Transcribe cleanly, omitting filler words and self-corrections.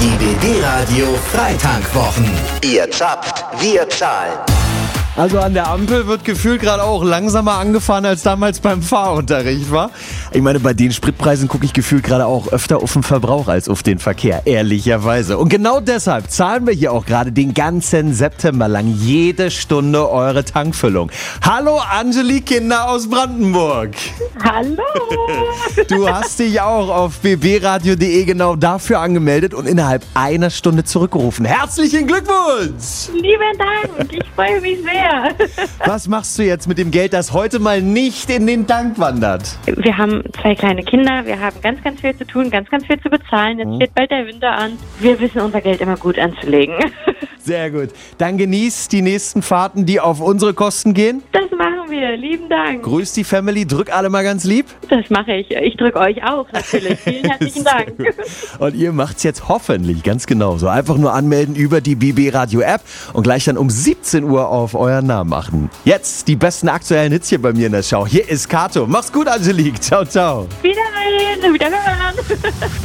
Die BB Radio Freitankwwochen. Ihr zapft, wir zahlen. Also an der Ampel wird gefühlt gerade auch langsamer angefahren als damals beim Fahrunterricht, wa? Ich meine, bei den Spritpreisen gucke ich gefühlt gerade auch öfter auf den Verbrauch als auf den Verkehr, ehrlicherweise. Und genau deshalb zahlen wir hier auch gerade den ganzen September lang jede Stunde eure Tankfüllung. Hallo Angelique Kinder aus Brandenburg. Hallo! Du hast dich auch auf bbradio.de genau dafür angemeldet und innerhalb einer Stunde zurückgerufen. Herzlichen Glückwunsch! Lieben Dank, ich freue mich sehr. Was machst du jetzt mit dem Geld, das heute mal nicht in den Tank wandert? Wir haben 2 kleine Kinder, wir haben ganz, ganz viel zu tun, ganz, ganz viel zu bezahlen. Jetzt steht bald der Winter an. Wir wissen unser Geld immer gut anzulegen. Sehr gut. Dann genießt die nächsten Fahrten, die auf unsere Kosten gehen. Das machen wir, lieben Dank. Grüß die Family, drück alle mal ganz lieb. Das mache ich. Ich drücke euch auch natürlich. Vielen herzlichen Dank. Und ihr macht's jetzt hoffentlich ganz genauso. Einfach nur anmelden über die BB Radio App und gleich dann um 17 Uhr auf euren Namen achten. Jetzt die besten aktuellen Hits hier bei mir in der Show. Hier ist Kato. Mach's gut, Angelique. Ciao, ciao. Wiederhören.